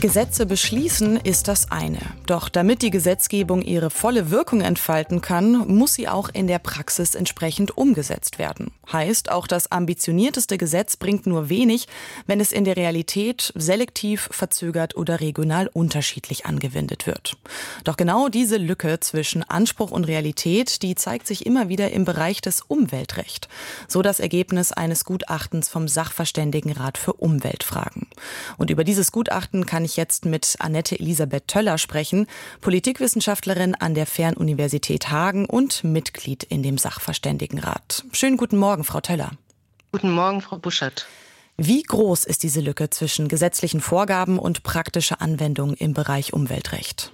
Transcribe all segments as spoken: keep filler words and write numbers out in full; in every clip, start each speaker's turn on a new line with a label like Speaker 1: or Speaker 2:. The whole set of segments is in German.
Speaker 1: Gesetze beschließen ist das eine. Doch damit die Gesetzgebung ihre volle Wirkung entfalten kann, muss sie auch in der Praxis entsprechend umgesetzt werden. Heißt, auch das ambitionierteste Gesetz bringt nur wenig, wenn es in der Realität selektiv, verzögert oder regional unterschiedlich angewendet wird. Doch genau diese Lücke zwischen Anspruch und Realität, die zeigt sich immer wieder im Bereich des Umweltrechts. So das Ergebnis eines Gutachtens vom Sachverständigenrat für Umweltfragen. Und über dieses Gutachten kann ich jetzt mit Annette Elisabeth Töller sprechen, Politikwissenschaftlerin an der Fernuniversität Hagen und Mitglied in dem Sachverständigenrat. Schönen guten Morgen, Frau Töller.
Speaker 2: Guten Morgen, Frau Buschert.
Speaker 1: Wie groß ist diese Lücke zwischen gesetzlichen Vorgaben und praktischer Anwendung im Bereich Umweltrecht?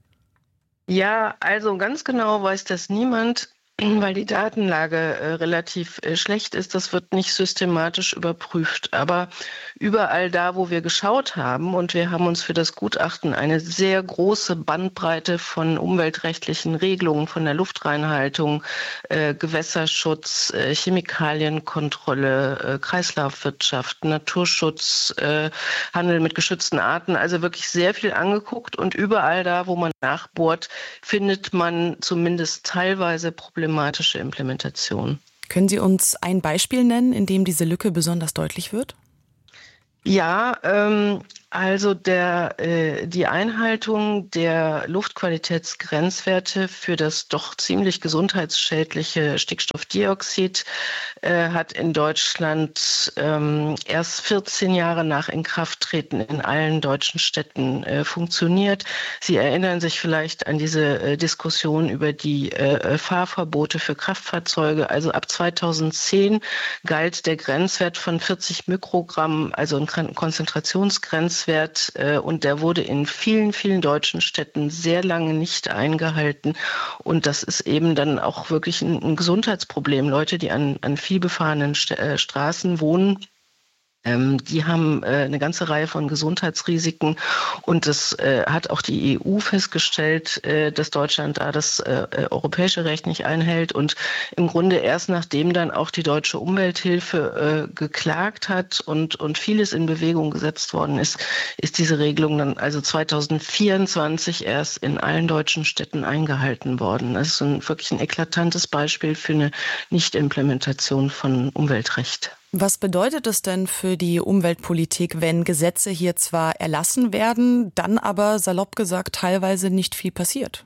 Speaker 2: Ja, also ganz genau weiß das niemand, weil die Datenlage äh, relativ äh, schlecht ist. Das wird nicht systematisch überprüft. Aber überall da, wo wir geschaut haben, und wir haben uns für das Gutachten eine sehr große Bandbreite von umweltrechtlichen Regelungen, von der Luftreinhaltung, äh, Gewässerschutz, äh, Chemikalienkontrolle, äh, Kreislaufwirtschaft, Naturschutz, äh, Handel mit geschützten Arten, also wirklich sehr viel angeguckt. Und überall da, wo man nachbohrt, findet man zumindest teilweise Probleme. Problematische Implementation.
Speaker 1: Können Sie uns ein Beispiel nennen, in dem diese Lücke besonders deutlich wird?
Speaker 2: Ja, ähm, also der, äh, die Einhaltung der Luftqualitätsgrenzwerte für das doch ziemlich gesundheitsschädliche Stickstoffdioxid äh, hat in Deutschland ähm, erst vierzehn Jahre nach Inkrafttreten in allen deutschen Städten äh, funktioniert. Sie erinnern sich vielleicht an diese äh, Diskussion über die äh, Fahrverbote für Kraftfahrzeuge. Also ab zweitausendzehn galt der Grenzwert von vierzig Mikrogramm, also ein Konzentrationsgrenzwert, äh, und der wurde in vielen, vielen deutschen Städten sehr lange nicht eingehalten. Und das ist eben dann auch wirklich ein, ein Gesundheitsproblem. Leute, die an, an vielbefahrenen St- äh, Straßen wohnen, ähm, die haben äh, eine ganze Reihe von Gesundheitsrisiken. Und das äh, hat auch die E U festgestellt, äh, dass Deutschland da das äh, europäische Recht nicht einhält. Und im Grunde erst nachdem dann auch die Deutsche Umwelthilfe äh, geklagt hat und, und vieles in Bewegung gesetzt worden ist, ist diese Regelung dann also zweitausendvierundzwanzig erst in allen deutschen Städten eingehalten worden. Das ist ein, wirklich ein eklatantes Beispiel für eine Nichtimplementation von Umweltrecht.
Speaker 1: Was bedeutet es denn für die Umweltpolitik, wenn Gesetze hier zwar erlassen werden, dann aber salopp gesagt teilweise nicht viel passiert?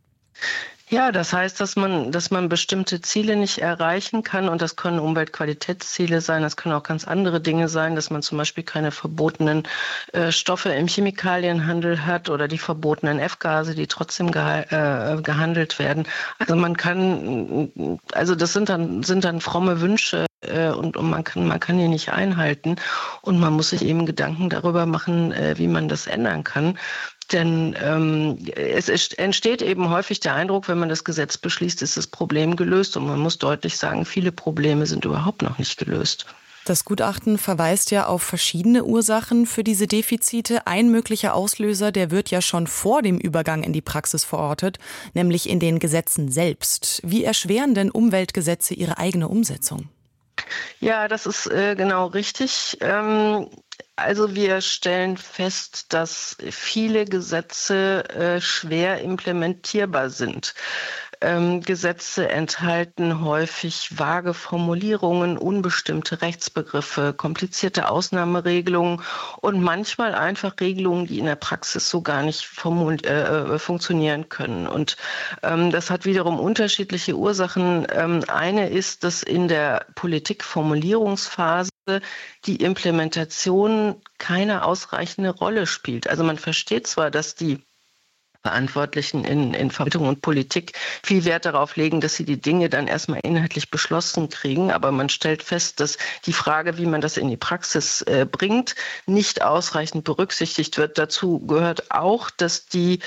Speaker 2: Ja, das heißt, dass man, dass man bestimmte Ziele nicht erreichen kann, und das können Umweltqualitätsziele sein, das können auch ganz andere Dinge sein, dass man zum Beispiel keine verbotenen äh, Stoffe im Chemikalienhandel hat oder die verbotenen F-Gase, die trotzdem geha- äh, gehandelt werden. Also man kann, also das sind dann sind dann fromme Wünsche äh, und, und man kann man kann die nicht einhalten, und man muss sich eben Gedanken darüber machen, äh, wie man das ändern kann. Denn ähm, es ist, entsteht eben häufig der Eindruck, wenn man das Gesetz beschließt, ist das Problem gelöst. Und man muss deutlich sagen, viele Probleme sind überhaupt noch nicht gelöst.
Speaker 1: Das Gutachten verweist ja auf verschiedene Ursachen für diese Defizite. Ein möglicher Auslöser, der wird ja schon vor dem Übergang in die Praxis verortet, nämlich in den Gesetzen selbst. Wie erschweren denn Umweltgesetze ihre eigene Umsetzung?
Speaker 2: Ja, das ist äh, genau richtig. Ähm, Also wir stellen fest, dass viele Gesetze äh, schwer implementierbar sind. Ähm, Gesetze enthalten häufig vage Formulierungen, unbestimmte Rechtsbegriffe, komplizierte Ausnahmeregelungen und manchmal einfach Regelungen, die in der Praxis so gar nicht formul- äh, funktionieren können. Und ähm, das hat wiederum unterschiedliche Ursachen. Ähm, eine ist, dass in der Politikformulierungsphase die Implementation keine ausreichende Rolle spielt. Also man versteht zwar, dass die Verantwortlichen in, in Verwaltung und Politik viel Wert darauf legen, dass sie die Dinge dann erstmal inhaltlich beschlossen kriegen. Aber man stellt fest, dass die Frage, wie man das in die Praxis äh, bringt, nicht ausreichend berücksichtigt wird. Dazu gehört auch, dass die,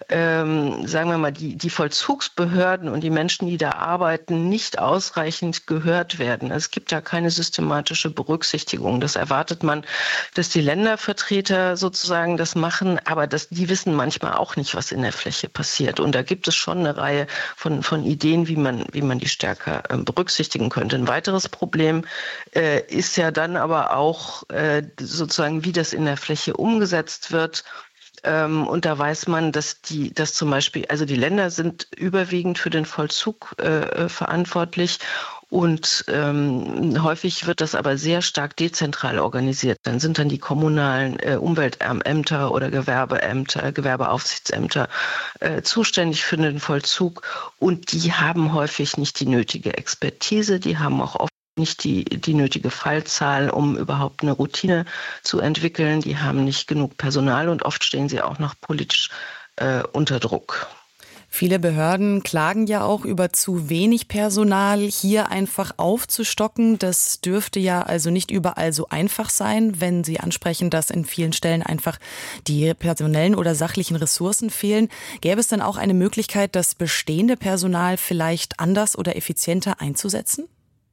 Speaker 2: ähm, sagen wir mal, die, die Vollzugsbehörden und die Menschen, die da arbeiten, nicht ausreichend gehört werden. Es gibt da keine systematische Berücksichtigung. Das erwartet man, dass die Ländervertreter sozusagen das machen, aber das, die wissen manchmal auch nicht, was in der Fläche passiert. Und da gibt es schon eine Reihe von, von Ideen, wie man, wie man die stärker äh, berücksichtigen könnte. Ein weiteres Problem äh, ist ja dann aber auch äh, sozusagen, wie das in der Fläche umgesetzt wird. Ähm, und da weiß man, dass die, dass zum Beispiel, also die Länder sind überwiegend für den Vollzug äh, verantwortlich. Und ähm, häufig wird das aber sehr stark dezentral organisiert. Dann sind dann die kommunalen äh, Umweltämter oder Gewerbeämter, Gewerbeaufsichtsämter äh, zuständig für den Vollzug. Und die haben häufig nicht die nötige Expertise, die haben auch oft nicht die, die nötige Fallzahl, um überhaupt eine Routine zu entwickeln. Die haben nicht genug Personal und oft stehen sie auch noch politisch äh, unter Druck.
Speaker 1: Viele Behörden klagen ja auch über zu wenig Personal. Hier einfach aufzustocken, das dürfte ja also nicht überall so einfach sein, wenn Sie ansprechen, dass in vielen Stellen einfach die personellen oder sachlichen Ressourcen fehlen. Gäbe es dann auch eine Möglichkeit, das bestehende Personal vielleicht anders oder effizienter einzusetzen?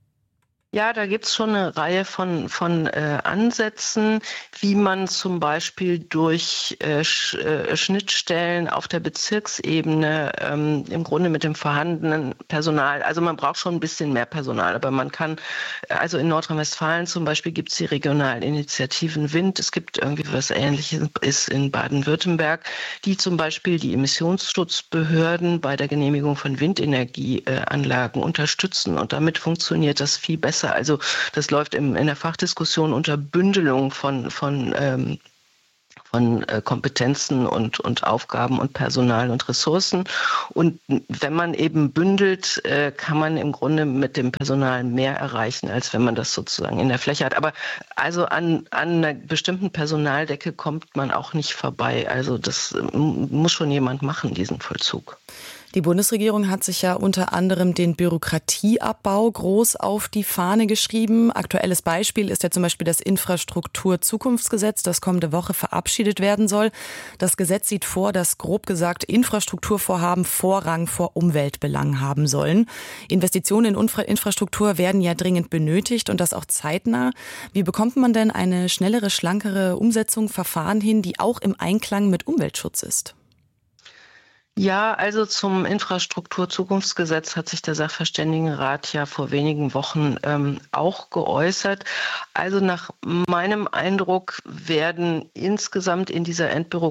Speaker 2: Ja, da gibt's schon eine Reihe von, von äh, Ansätzen, wie man zum Beispiel durch äh, Sch, äh, Schnittstellen auf der Bezirksebene ähm, im Grunde mit dem vorhandenen Personal, also man braucht schon ein bisschen mehr Personal, aber man kann, also in Nordrhein-Westfalen zum Beispiel gibt's die regionalen Initiativen Wind, es gibt irgendwie was Ähnliches ist in Baden-Württemberg, die zum Beispiel die Emissionsschutzbehörden bei der Genehmigung von Windenergieanlagen unterstützen und damit funktioniert das viel besser. Also das läuft im, in der Fachdiskussion unter Bündelung von, von, ähm, von äh, Kompetenzen und, und Aufgaben und Personal und Ressourcen. Und wenn man eben bündelt, äh, kann man im Grunde mit dem Personal mehr erreichen, als wenn man das sozusagen in der Fläche hat. Aber also an, an einer bestimmten Personaldecke kommt man auch nicht vorbei. Also das äh, muss schon jemand machen, diesen Vollzug.
Speaker 1: Die Bundesregierung hat sich ja unter anderem den Bürokratieabbau groß auf die Fahne geschrieben. Aktuelles Beispiel ist ja zum Beispiel das Infrastrukturzukunftsgesetz, das kommende Woche verabschiedet werden soll. Das Gesetz sieht vor, dass grob gesagt Infrastrukturvorhaben Vorrang vor Umweltbelangen haben sollen. Investitionen in Infra- Infrastruktur werden ja dringend benötigt und das auch zeitnah. Wie bekommt man denn eine schnellere, schlankere Umsetzung, Verfahren hin, die auch im Einklang mit Umweltschutz ist?
Speaker 2: Ja, also zum Infrastrukturzukunftsgesetz hat sich der Sachverständigenrat ja vor wenigen Wochen ähm, auch geäußert. Also nach meinem Eindruck werden insgesamt in dieser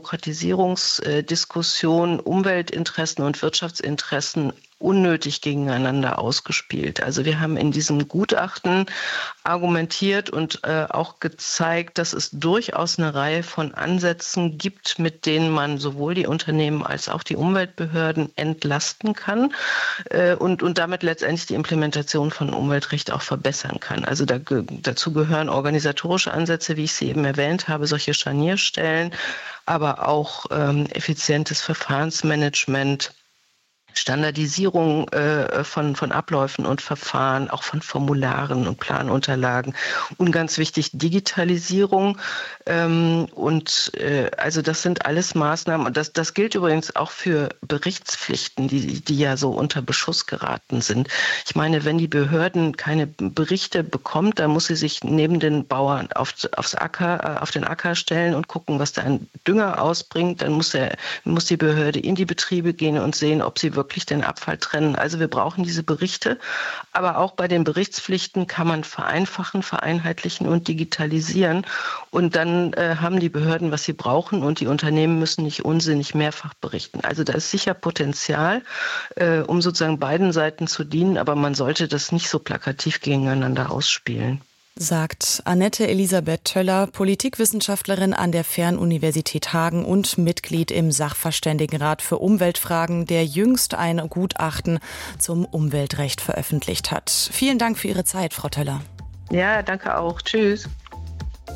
Speaker 2: Entbürokratisierungsdiskussion Umweltinteressen und Wirtschaftsinteressen unnötig gegeneinander ausgespielt. Also wir haben in diesem Gutachten argumentiert und äh, auch gezeigt, dass es durchaus eine Reihe von Ansätzen gibt, mit denen man sowohl die Unternehmen als auch die Umweltbehörden entlasten kann äh, und, und damit letztendlich die Implementation von Umweltrecht auch verbessern kann. Also da, dazu gehören organisatorische Ansätze, wie ich sie eben erwähnt habe, solche Scharnierstellen, aber auch ähm, effizientes Verfahrensmanagement, Standardisierung äh, von, von Abläufen und Verfahren, auch von Formularen und Planunterlagen und ganz wichtig Digitalisierung. Ähm, und äh, also das sind alles Maßnahmen und das, das gilt übrigens auch für Berichtspflichten, die, die ja so unter Beschuss geraten sind. Ich meine, wenn die Behörden keine Berichte bekommt, dann muss sie sich neben den Bauern auf, aufs Acker, auf den Acker stellen und gucken, was da ein Dünger ausbringt. Dann muss, der, muss die Behörde in die Betriebe gehen und sehen, ob sie wirklich wirklich den Abfall trennen. Also wir brauchen diese Berichte, aber auch bei den Berichtspflichten kann man vereinfachen, vereinheitlichen und digitalisieren und dann äh, haben die Behörden, was sie brauchen und die Unternehmen müssen nicht unsinnig mehrfach berichten. Also da ist sicher Potenzial, äh, um sozusagen beiden Seiten zu dienen, aber man sollte das nicht so plakativ gegeneinander ausspielen.
Speaker 1: Sagt Annette Elisabeth Töller, Politikwissenschaftlerin an der Fernuniversität Hagen und Mitglied im Sachverständigenrat für Umweltfragen, der jüngst ein Gutachten zum Umweltrecht veröffentlicht hat. Vielen Dank für Ihre Zeit, Frau Töller.
Speaker 2: Ja, danke auch. Tschüss.